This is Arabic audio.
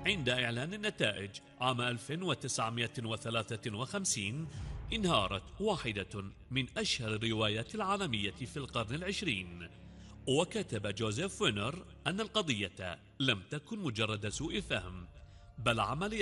عند إعلان النتائج عام 1953 انهارت واحدة من أشهر الروايات العالمية في القرن العشرين، وكتب جوزيف وينر أن القضية لم تكن مجرد سوء فهم، بل عملية